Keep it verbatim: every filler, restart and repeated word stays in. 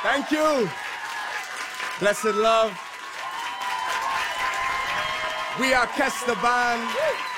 Thank you. Blessed love. We are Kester Band.